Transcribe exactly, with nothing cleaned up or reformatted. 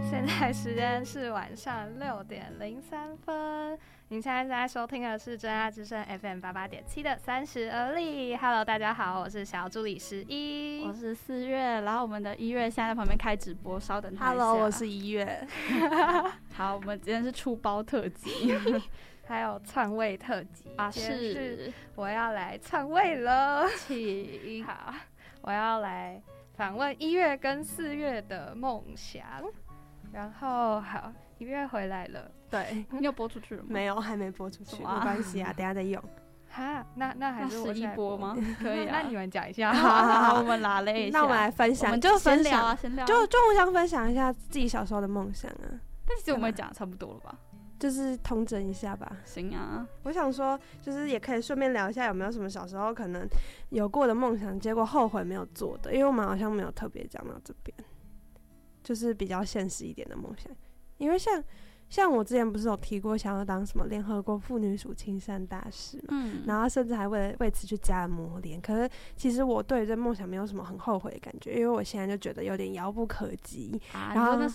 现在时间是晚上六点零三分。您现在在收听的是真爱之声 F M 八八点七的三十而立。Hello， 大家好，我是小助理十一， 我是四月，然后我们的一月现在在旁边开直播，稍等他一下。 Hello， 我是一月。 好，我们今天是出包特辑， 还有篡位特辑啊，是我要来篡位了， 请好，我要来访问一月跟四月的梦想。然后好，一月回来了， 对， 你有播出去了吗？ 没有，还没播出去，没关系啊，等一下再用。 哈，那那还是我十一播吗？可以啊， 那你们讲一下。 好好好，我们拉了一下。 那我们来分享， 我们就分聊啊，先聊， 就就互相分享一下自己小时候的梦想啊。 但其实我们讲差不多了吧？ 就是统整一下吧。 行啊， 我想说，就是也可以顺便聊一下有没有什么小时候可能有过的梦想，结果后悔没有做的，因为我们好像没有特别讲到这边，就是比较现实一点的梦想。因为像像我之前不是有提过想要当什么联合国妇女署亲善大使嘛，嗯，然后甚至还为了为此去加了磨练。可是其实我对这梦想没有什么很后悔的感觉，因为我现在就觉得有点遥不可及。 啊， 然后那